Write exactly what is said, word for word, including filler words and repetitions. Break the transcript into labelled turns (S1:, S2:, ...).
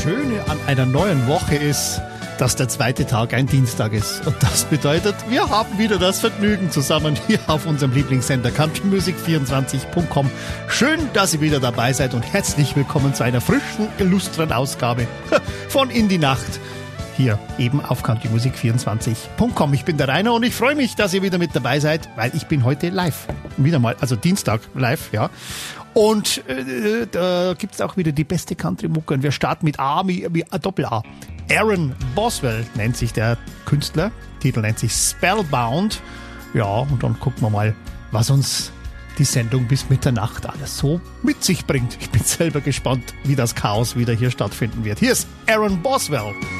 S1: Schöne an einer neuen Woche ist, dass der zweite Tag ein Dienstag ist. Und das bedeutet, wir haben wieder das Vergnügen zusammen hier auf unserem Lieblingssender country music vierundzwanzig punkt com. Schön, dass ihr wieder dabei seid und herzlich willkommen zu einer frischen, illustren Ausgabe von In die Nacht. Hier eben auf country music vierundzwanzig punkt com. Ich bin der Rainer und ich freue mich, dass ihr wieder mit dabei seid, weil ich bin heute live. Wieder mal, also Dienstag live, ja. Und äh, da gibt's auch wieder die beste Country-Mucke. Und wir starten mit A, wie, wie Doppel-A. Aaron Boswell nennt sich der Künstler. Titel nennt sich Spellbound. Ja, und dann gucken wir mal, was uns die Sendung bis Mitternacht alles so mit sich bringt. Ich bin selber gespannt, wie das Chaos wieder hier stattfinden wird. Hier ist Aaron Boswell.